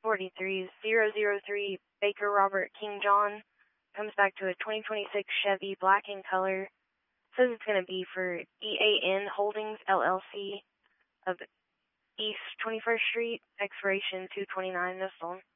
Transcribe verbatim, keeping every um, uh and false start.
forty-three zero zero three Baker Robert King John. Comes back to a twenty twenty-six Chevy black in color. Says it's going to be for E A N Holdings, L L C, of East twenty-first Street, expiration two twenty-nine this one.